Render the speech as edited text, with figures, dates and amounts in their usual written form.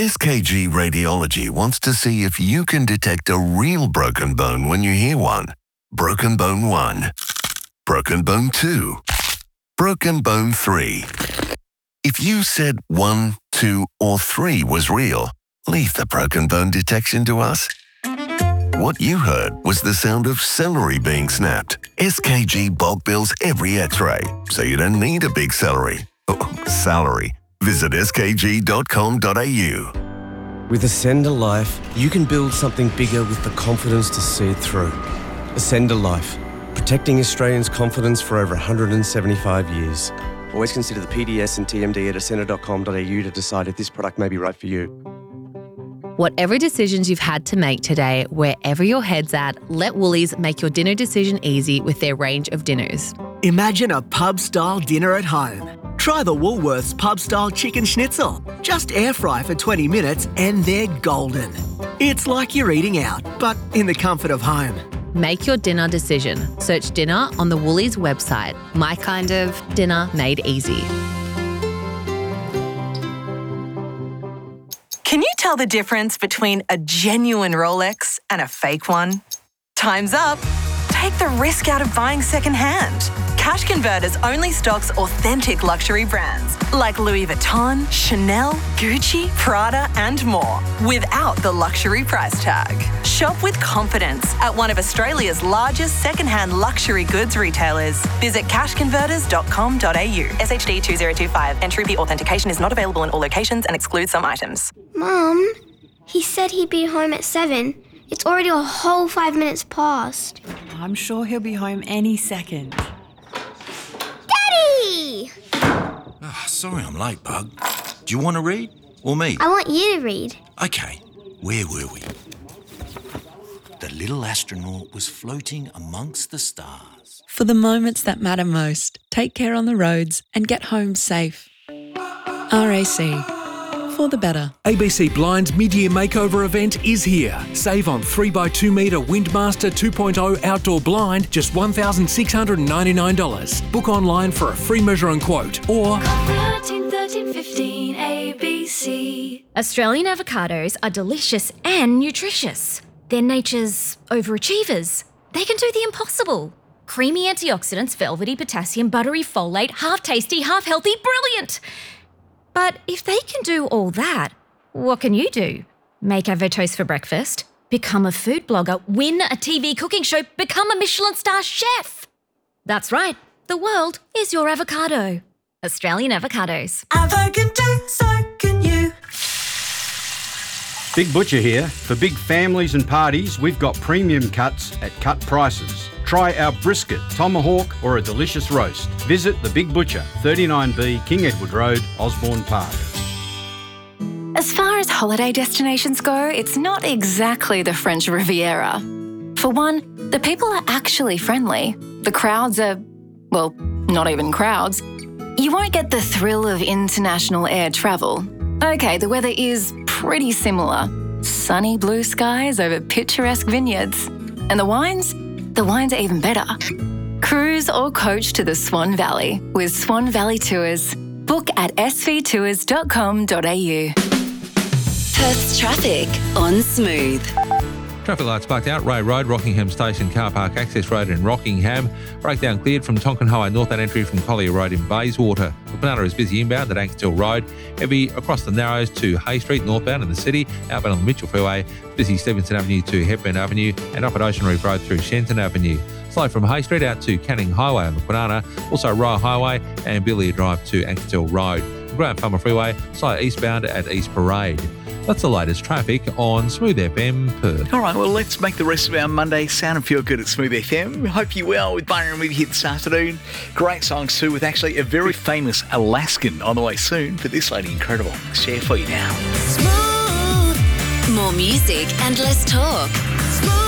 SKG Radiology wants to see if you can detect a real broken bone when you hear one. Broken bone 1. Broken bone 2. Broken bone 3. If you said 1, 2, or 3 was real, leave the broken bone detection to us. What you heard was the sound of celery being snapped. SKG bulk bills every x-ray, so you don't need a big celery. Salary. Visit skg.com.au. With Ascender Life, you can build something bigger with the confidence to see it through. Ascender Life, protecting Australians' confidence for over 175 years. Always consider the PDS and TMD at ascender.com.au to decide if this product may be right for you. Whatever decisions you've had to make today, wherever your head's at, let Woolies make your dinner decision easy with their range of dinners. Imagine a pub-style dinner at home. Try the Woolworths pub-style chicken schnitzel. Just air fry for 20 minutes and they're golden. It's like you're eating out, but in the comfort of home. Make your dinner decision. Search dinner on the Woolies website. My kind of dinner made easy. Can you tell the difference between a genuine Rolex and a fake one? Time's up. Take the risk out of buying secondhand. Cash Converters only stocks authentic luxury brands like Louis Vuitton, Chanel, Gucci, Prada and more without the luxury price tag. Shop with confidence at one of Australia's largest secondhand luxury goods retailers. Visit cashconverters.com.au. SHD 2025. Entry authentication is not available in all locations and excludes some items. Mum, he said he'd be home at 7. It's already a whole 5 minutes past. I'm sure he'll be home any second. Daddy! Oh, sorry I'm late, Bug. Do you want to read? Or me? I want you to read. Okay, where were we? The little astronaut was floating amongst the stars. For the moments that matter most, take care on the roads and get home safe. RAC. For the better. ABC Blind's mid-year makeover event is here. Save on 3x2 metre Windmaster 2.0 outdoor blind, just $1,699. Book online for a free measure and quote, or 13 15 ABC. Australian avocados are delicious and nutritious. They're nature's overachievers. They can do the impossible. Creamy antioxidants, velvety potassium, buttery folate, half tasty, half healthy, brilliant! But if they can do all that, what can you do? Make avotoast for breakfast, become a food blogger, win a TV cooking show, become a Michelin star chef. That's right, the world is your avocado. Australian avocados. Avo can do, so can you. Big Butcher here. For big families and parties, we've got premium cuts at cut prices. Try our brisket, tomahawk or a delicious roast. Visit The Big Butcher, 39B King Edward Road, Osborne Park. As far as holiday destinations go, it's not exactly the French Riviera. For one, the people are actually friendly. The crowds are, well, not even crowds. You won't get the thrill of international air travel. Okay, the weather is pretty similar. Sunny blue skies over picturesque vineyards. And the wines? The wines are even better. Cruise or coach to the Swan Valley with Swan Valley Tours. Book at svtours.com.au. Perth's traffic on Smooth. Traffic lights blacked out. Ray Road, Rockingham Station, Car Park Access Road in Rockingham. Breakdown cleared from Tonkin Highway northbound entry from Collier Road in Bayswater. The Banana is busy inbound at Ankerstill Road. Heavy across the Narrows to Hay Street northbound in the city. Outbound on the Mitchell Freeway. Busy Stevenson Avenue to Hepburn Avenue and up at Ocean Reef Road through Shenton Avenue. Slow from Hay Street out to Canning Highway on the Kwinana. Also Royal Highway and Billy Drive to Ankerstill Road. Graham Farmer Freeway, slow eastbound at East Parade. That's the latest traffic on Smooth FM Perth. All right, well, let's make the rest of our Monday sound and feel good at Smooth FM. Hope you're well with Byron with you this afternoon. Great songs too, with actually a very famous Alaskan on the way soon. But this lady, incredible. Share for you now. Smooth. More music and less talk. Smooth.